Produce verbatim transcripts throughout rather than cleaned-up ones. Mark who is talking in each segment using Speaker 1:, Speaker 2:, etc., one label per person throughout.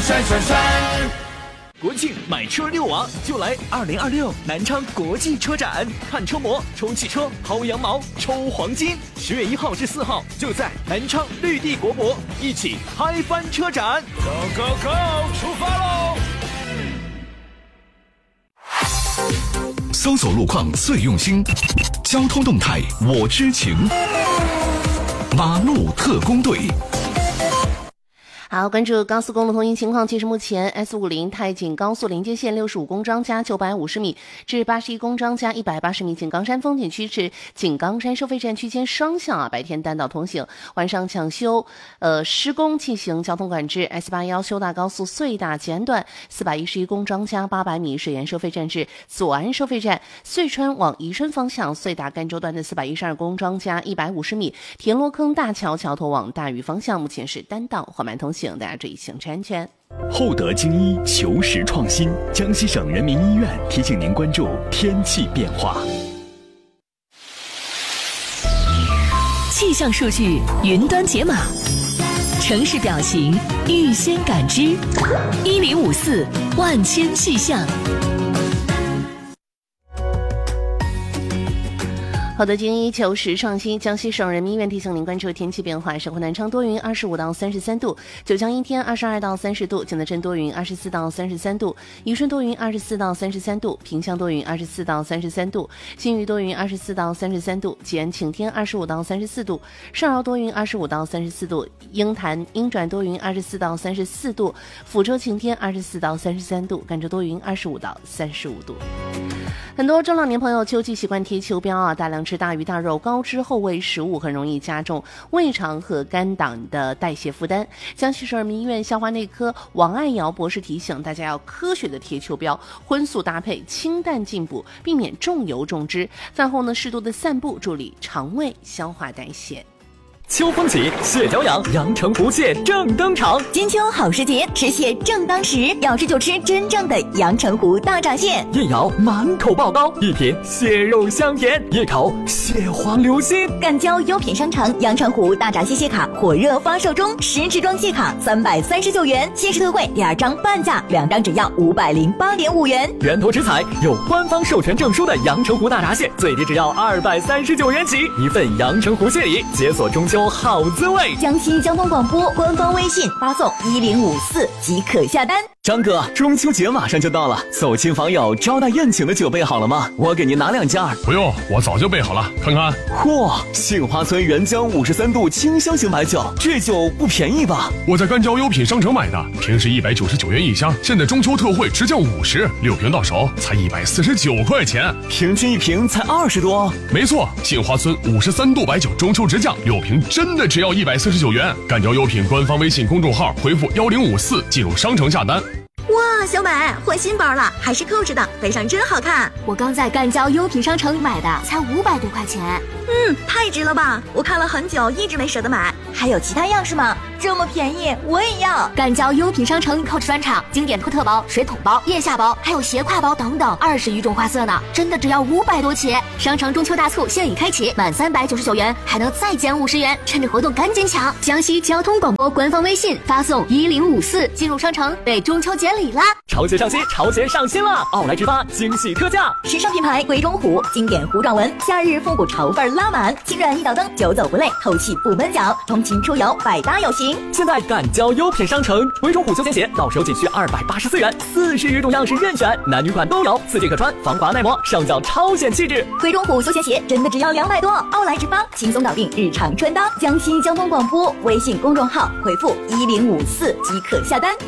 Speaker 1: 闪闪闪！
Speaker 2: 国庆买车遛娃就来二零二六南昌国际车展，看车模、抽汽车、薅羊毛、抽黄金。十月一号至四号就在南昌绿地国博，一起嗨翻车展
Speaker 1: ！Go Go Go！ 出发喽！
Speaker 3: 搜索路况最用心，交通动态我知情。马路特工队。
Speaker 4: 好，关注高速公路通行情况。截至目前 S 五十 太井高速连接线六十五公章加九百五十米至八十一公章加一百八十米，井冈山风景区至井冈山收费站区间双向啊，白天单道通行，晚上抢修呃施工进行交通管制。 S 八十一 修大高速隧大前段四百一十一公章加八百米水源收费站至左安收费站，遂川往宜春方向隧大赣州段的四百一十二公章加一百五十米，田螺坑大桥桥头往大屿方向目前是单道缓慢通行，大家注意行车安全。
Speaker 2: 厚德精医，求实创新。江西省人民医院提醒您关注天气变化。
Speaker 5: 气象数据云端解码，城市表情预先感知，一零五四万千气象。
Speaker 4: 好的，精益求实创新。江西省人民医院提醒您关注天气变化：省会南昌多云，二十五到三十三度；九江阴天，二十二到三十度；景德镇多云，二十四到三十三度；宜春多云，二十四到三十三度；萍乡多云，二十四到三十三度；新余多云，二十四到三十三度；吉安晴天，二十五到三十四度；上饶多云，二十五到三十四度；鹰潭鹰转多云，二十四到三十四度；抚州晴天，二十四到三十三度；赣州多云，二十五到三十五度。很多中老年朋友秋季习惯贴秋膘啊，大量吃大鱼大肉、高脂厚味食物，很容易加重胃肠和肝胆的代谢负担。江西省人民医院消化内科王爱瑶博士提醒大家要科学的贴秋膘，荤素搭配，清淡进补，避免重油重脂。饭后呢，适度的散步，助力肠胃消化代谢。
Speaker 2: 秋风起，蟹脚痒，阳澄湖蟹正登场。
Speaker 6: 金秋好时节，吃蟹正当时，要吃就吃真正的阳澄湖大闸蟹。
Speaker 2: 一咬满口爆膏，一品蟹肉香甜，一口蟹黄流心。
Speaker 6: 赣交优品商城阳澄湖大闸蟹蟹卡火热发售中，十支装蟹卡三百三十九元，限时特惠两张半价，两张只要五百零八点五元。
Speaker 2: 源头直采有官方授权证书的阳澄湖大闸蟹，最低只要二百三十九元起，一份阳澄湖蟹礼，解锁中秋好滋味。
Speaker 6: 江西交通广播官方微信发送一零五四即可下单。
Speaker 2: 张哥，中秋节马上就到了，走亲访友、招待宴请的酒备好了吗？我给您拿两件。
Speaker 7: 不用，我早就备好了，看看。
Speaker 2: 嚯，杏花村原浆五十三度清香型白酒，这酒不便宜吧？
Speaker 7: 我在赣交优品商城买的，平时一百九十九元一箱，现在中秋特惠直降五十，六瓶到手才一百四十九块钱，
Speaker 2: 平均一瓶才二十多。
Speaker 7: 没错，杏花村五十三度白酒中秋直降，六瓶真的只要一百四十九元。赣交优品官方微信公众号回复幺零五四进入商城下单。
Speaker 6: 哇，小美换新包了，还是扣着的，背上真好看。
Speaker 8: 我刚在赣交优品商城买的，才五百多块钱。
Speaker 6: 嗯，太值了吧！我看了很久，一直没舍得买。还有其他样式吗？这么便宜，我也要。
Speaker 8: 赣交优品商城扣着专场，经典托特包、水桶包、腋下包，还有斜挎包等等，二十余种花色呢，真的只要五百多起。商城中秋大促现已开启，满三百九十九元还能再减五十元，趁着活动赶紧抢！江西交通广播官方微信发送一零五四进入商城，备中秋节礼啦！
Speaker 2: 潮鞋上新，潮鞋上新了！奥莱之发惊喜特价，
Speaker 6: 时尚品牌鬼冢虎经典糊状纹，夏日复古潮范拉满，轻软一脚蹬，久走不累，透气不闷脚，通勤出游百搭有型。
Speaker 2: 现在赣交优品商城，鬼冢虎休闲鞋到手仅需二百八十四元，四十余种样式任选，男女款都有，四季可穿，防滑耐磨，上脚超显气质。
Speaker 6: 鬼冢虎休闲鞋真的只要两百多，奥莱之发轻松搞定日常穿搭。江西交通广播微信公众号回复一零五四即可下单。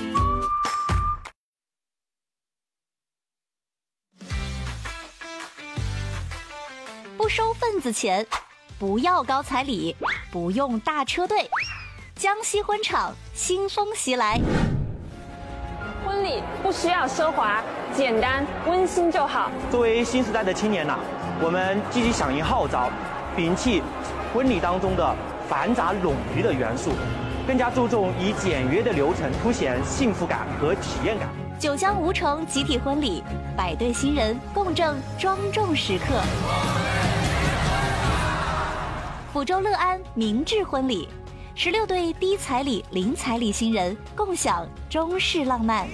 Speaker 9: 不收份子钱，不要高彩礼，不用大车队，江西婚场新风袭来。
Speaker 10: 婚礼不需要奢华，简单温馨就好。
Speaker 11: 作为新时代的青年呐、啊，我们积极响应号召，摒弃婚礼当中的繁杂冗余的元素，更加注重以简约的流程凸显幸福感和体验感。
Speaker 9: 九江吴城集体婚礼，百对新人共证庄重时刻。福州乐安明志婚礼， 十六对低彩礼、零彩礼新人共享中式浪漫。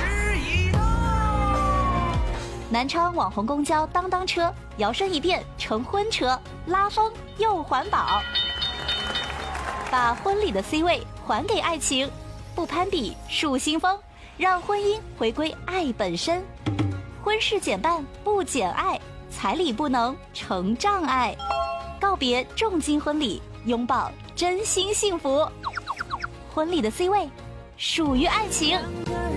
Speaker 9: 南昌网红公交当当车摇身一变成婚车，拉风又环保，把婚礼的 C 位还给爱情，不攀比树新风，让婚姻回归爱本身。婚事减半不减爱，彩礼不能成障碍，告别重金婚礼，拥抱真心幸福。婚礼的 C 位属于爱情。